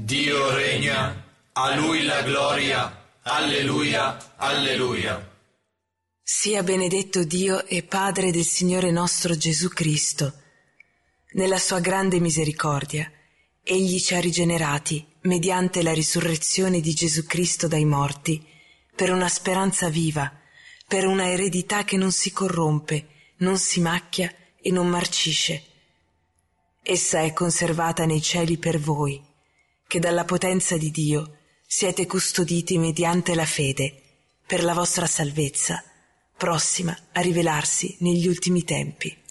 Dio regna, a Lui la gloria, alleluia, alleluia. Sia benedetto Dio e Padre del Signore nostro Gesù Cristo. Nella sua grande misericordia, Egli ci ha rigenerati mediante la risurrezione di Gesù Cristo dai morti, per una speranza viva, per una eredità che non si corrompe, non si macchia e non marcisce. Essa è conservata nei cieli per voi, che dalla potenza di Dio siete custoditi mediante la fede, per la vostra salvezza, prossima a rivelarsi negli ultimi tempi.